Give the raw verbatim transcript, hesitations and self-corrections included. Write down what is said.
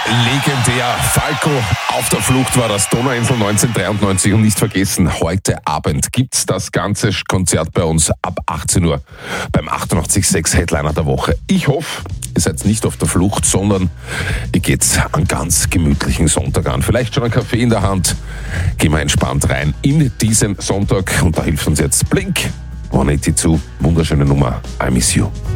Legendär. Falco auf der Flucht war das, Donauinsel neunzehnhundertdreiundneunzig. Und nicht vergessen, heute Abend gibt's das ganze Konzert bei uns ab achtzehn Uhr beim achtundachtzig Komma sechs Headliner der Woche. Ich hoffe, ihr seid nicht auf der Flucht, sondern ihr geht einen ganz gemütlichen Sonntag an. Vielleicht schon einen Kaffee in der Hand. Gehen wir entspannt rein in diesen Sonntag. Und da hilft uns jetzt Blink. one eighty-two, wunderschöne Nummer, I Miss You.